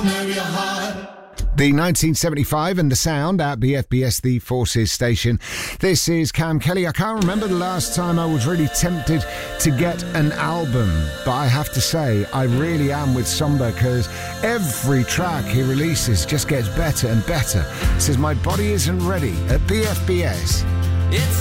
The 1975 and the sound at BFBS, the Forces station. This is Cam Kelly. I can't remember the last time I was really tempted to get an album, but I have to say I really am with Somber, because every track he releases just gets better and better. It says my body isn't ready at BFBS. It's